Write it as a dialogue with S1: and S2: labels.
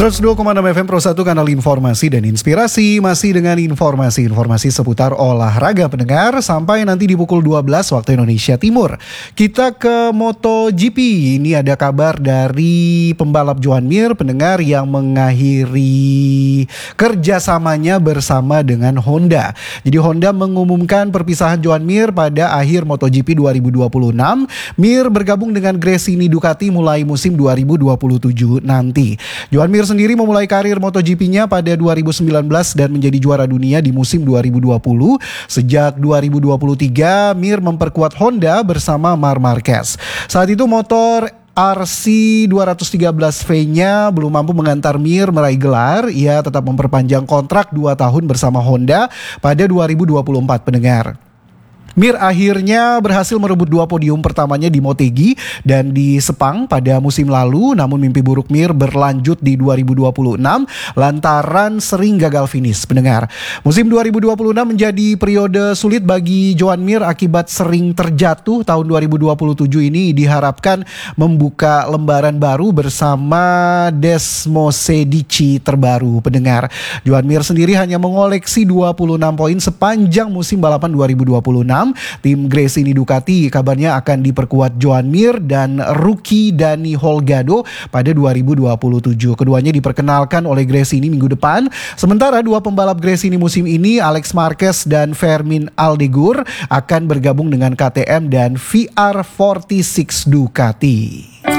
S1: 102,6 FM Pro 1 kanal informasi dan inspirasi. Masih dengan informasi-informasi seputar olahraga pendengar. Sampai nanti di pukul 12 waktu Indonesia Timur. Kita ke MotoGP. Ini ada kabar dari pembalap Joan Mir pendengar yang mengakhiri kerjasamanya bersama dengan Honda. Jadi Honda mengumumkan perpisahan Joan Mir pada akhir MotoGP 2026. Mir bergabung dengan Gresini Ducati mulai musim 2027 nanti. Joan Mir sendiri memulai karir MotoGP-nya pada 2019 dan menjadi juara dunia di musim 2020. Sejak 2023, Mir memperkuat Honda bersama Marc Marquez. Saat itu motor RC 213V-nya belum mampu mengantar Mir meraih gelar. Ia tetap memperpanjang kontrak 2 tahun bersama Honda pada 2024 pendengar. Mir akhirnya berhasil merebut 2 podium pertamanya di Motegi dan di Sepang pada musim lalu. Namun mimpi buruk Mir berlanjut di 2026 lantaran sering gagal finish pendengar. Musim 2026 menjadi periode sulit bagi Joan Mir akibat sering terjatuh. Tahun 2027 ini diharapkan membuka lembaran baru bersama Desmosedici terbaru pendengar. Joan Mir sendiri hanya mengoleksi 26 poin sepanjang musim balapan 2026. Tim Gresini Ducati kabarnya akan diperkuat Joan Mir dan rookie Dani Holgado pada 2027. Keduanya diperkenalkan oleh Gresini minggu depan. Sementara 2 pembalap Gresini musim ini, Alex Marquez dan Fermin Aldegur, akan bergabung dengan KTM dan VR46 Ducati.